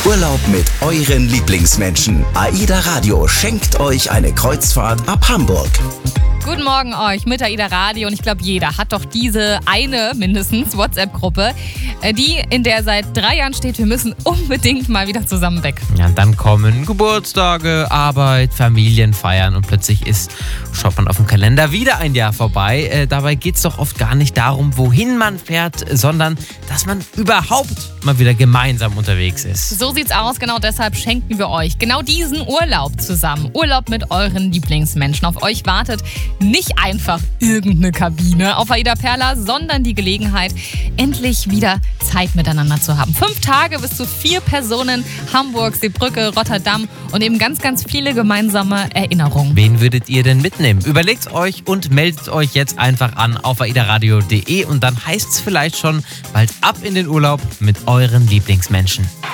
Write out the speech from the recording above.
Urlaub mit euren Lieblingsmenschen. AIDA Radio schenkt euch eine Kreuzfahrt ab Hamburg. Guten Morgen euch mit AIDA Radio und ich glaube, jeder hat doch diese eine mindestens WhatsApp-Gruppe, die in der seit 3 Jahren steht, wir müssen unbedingt mal wieder zusammen weg. Ja, und dann kommen Geburtstage, Arbeit, Familienfeiern und plötzlich schaut man auf dem Kalender wieder ein Jahr vorbei. Dabei geht es doch oft gar nicht darum, wohin man fährt, sondern dass man überhaupt mal wieder gemeinsam unterwegs ist. So sieht's aus, genau deshalb schenken wir euch genau diesen Urlaub zusammen. Urlaub mit euren Lieblingsmenschen. Auf euch wartet nicht einfach irgendeine Kabine auf AIDA Perla, sondern die Gelegenheit, endlich wieder Zeit miteinander zu haben. 5 Tage bis zu 4 Personen, Hamburg, Seebrücke, Rotterdam und eben ganz, ganz viele gemeinsame Erinnerungen. Wen würdet ihr denn mitnehmen? Überlegt's euch und meldet euch jetzt einfach an auf aidaradio.de und dann heißt's vielleicht schon bald ab in den Urlaub mit euren Lieblingsmenschen.